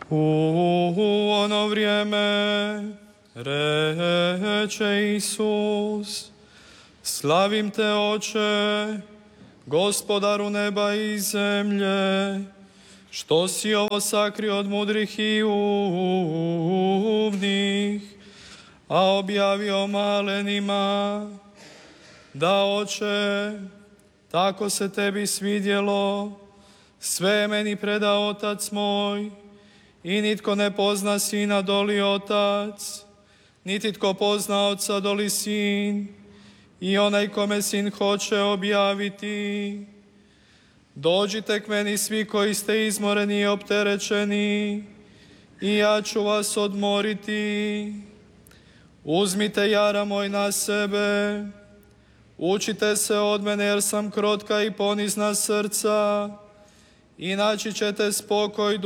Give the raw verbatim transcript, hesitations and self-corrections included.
U ono vrijeme reče Isus: Slavim te, Oče, Gospodaru neba i zemlje, što si ovo sakrio od mudrih i umnih, a objavio malenima. Da, Oče, tako se tebi svidjelo, sve meni preda Otac moj, i nitko ne pozna Sina doli Otac, niti tko pozna Oca doli Sin, i onaj kome Sin hoće objaviti. Dođite k meni svi koji ste izmoreni i opterećeni, i ja ću vas odmoriti. Uzmite jara moj na sebe, učite se od mene jer sam krotka i ponizna srca, i naći ćete spokoj